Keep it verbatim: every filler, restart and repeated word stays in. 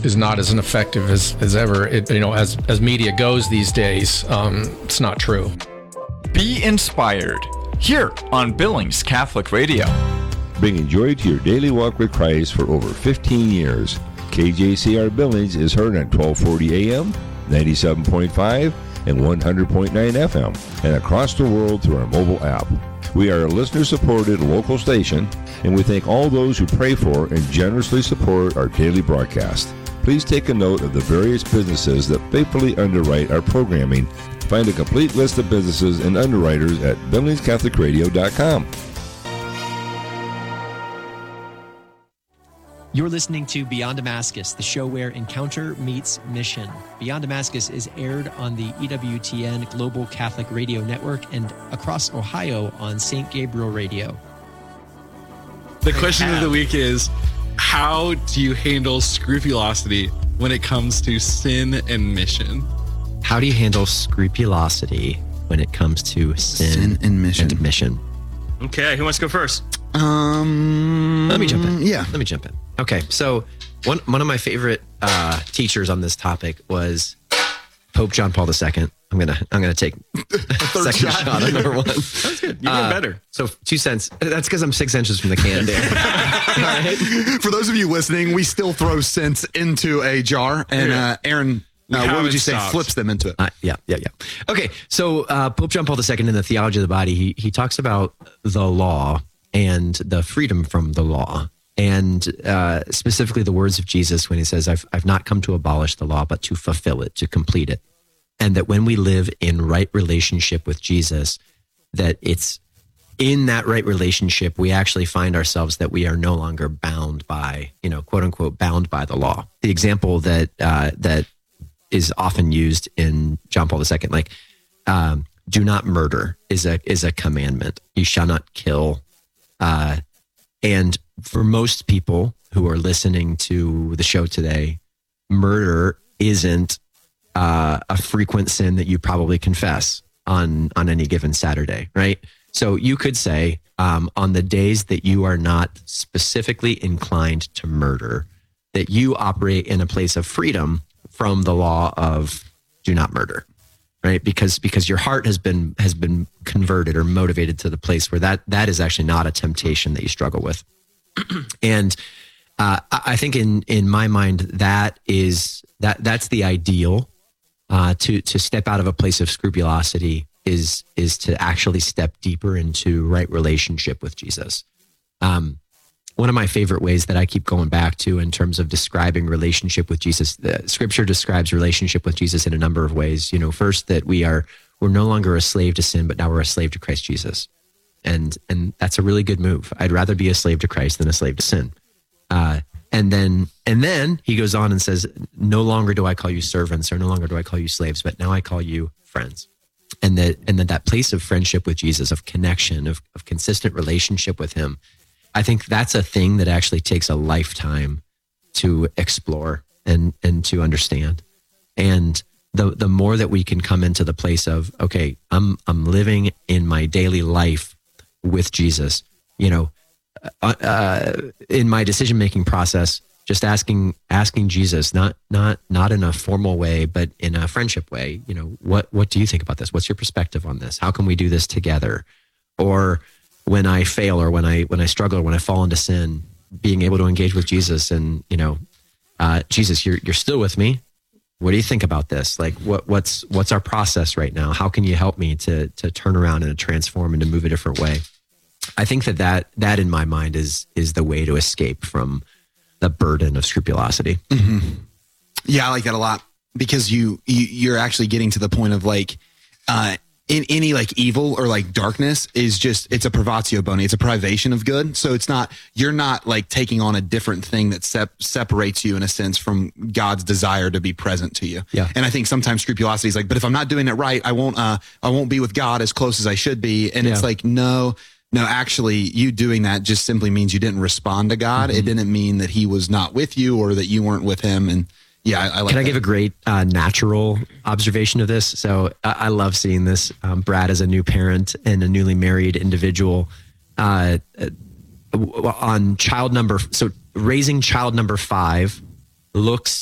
is not as effective as, as ever. It, you know, as, as media goes these days, um, it's not true. Be inspired here on Billings Catholic Radio. Bringing joy to your daily walk with Christ for over fifteen years. K J C R Billings is heard on twelve forty A M, ninety-seven point five, and one hundred point nine F M, and across the world through our mobile app. We are a listener-supported local station, and we thank all those who pray for and generously support our daily broadcast. Please take a note of the various businesses that faithfully underwrite our programming. Find a complete list of businesses and underwriters at billings catholic radio dot com. You're listening to Beyond Damascus, the show where encounter meets mission. Beyond Damascus is aired on the E W T N Global Catholic Radio Network and across Ohio on Saint Gabriel Radio. The question of the week is, how do you handle scrupulosity when it comes to sin and mission? How do you handle scrupulosity when it comes to sin, sin and mission? And mission? Okay, who wants to go first? Um, Let me jump in. Yeah. Let me jump in. Okay, so one one of my favorite uh, teachers on this topic was Pope John Paul the Second. I'm gonna I'm gonna take a second shot. shot on number one. That's good. You're uh, better. So two cents. That's because I'm six inches from the can, Dan. All right. For those of you listening, we still throw cents into a jar, and uh, Aaron, uh, what would you say, stopped. flips them into it? Uh, yeah, yeah, yeah. Okay, so uh, Pope John Paul the Second in the Theology of the Body, he he talks about the law and the freedom from the law. And uh, specifically the words of Jesus when he says, I've, I've not come to abolish the law, but to fulfill it, to complete it. And that when we live in right relationship with Jesus, that it's in that right relationship, we actually find ourselves that we are no longer bound by, you know, quote unquote, bound by the law. The example that uh, that is often used in John Paul the Second, like, um, do not murder is a is a commandment. You shall not kill. Uh, and for most people who are listening to the show today, murder isn't uh, a frequent sin that you probably confess on, on any given Saturday, right? So you could say um, on the days that you are not specifically inclined to murder, that you operate in a place of freedom from the law of do not murder, right? Because because your heart has been has been converted or motivated to the place where that that is actually not a temptation that you struggle with. And uh, I think in in my mind that is that that's the ideal. Uh, to to step out of a place of scrupulosity is is to actually step deeper into right relationship with Jesus. Um, one of my favorite ways that I keep going back to in terms of describing relationship with Jesus, the Scripture describes relationship with Jesus in a number of ways. You know, first that we are we're no longer a slave to sin, but now we're a slave to Christ Jesus. And and that's a really good move. I'd rather be a slave to Christ than a slave to sin. Uh, and then and then he goes on and says, no longer do I call you servants, or no longer do I call you slaves, but now I call you friends. And that and then that place of friendship with Jesus, of connection, of, of consistent relationship with him, I think that's a thing that actually takes a lifetime to explore and and to understand. And the the more that we can come into the place of, okay, I'm I'm living in my daily life with Jesus, you know, uh, uh, in my decision-making process, just asking, asking Jesus, not, not, not in a formal way, but in a friendship way, you know, what, what do you think about this? What's your perspective on this? How can we do this together? Or when I fail, or when I, when I struggle, or when I fall into sin, being able to engage with Jesus and, you know, uh, Jesus, you're, you're still with me. What do you think about this? Like, what, what's, what's our process right now? How can you help me to, to turn around and to transform and to move a different way? I think that, that that in my mind is is the way to escape from the burden of scrupulosity. Mm-hmm. Yeah, I like that a lot, because you, you you're actually getting to the point of like uh, in any like evil or like darkness is just, it's a privatio boni, it's a privation of good. So it's not, you're not like taking on a different thing that sep- separates you in a sense from God's desire to be present to you. Yeah. And I think sometimes scrupulosity is like, but if I'm not doing it right, I won't uh I won't be with God as close as I should be. And yeah. It's like, no. No, actually, you doing that just simply means you didn't respond to God. Mm-hmm. It didn't mean that he was not with you or that you weren't with him. And yeah, I, I like Can I that. give a great uh, natural observation of this? So I, I love seeing this. Um, Brad is a new parent and a newly married individual. Uh, on child number, so raising child number five looks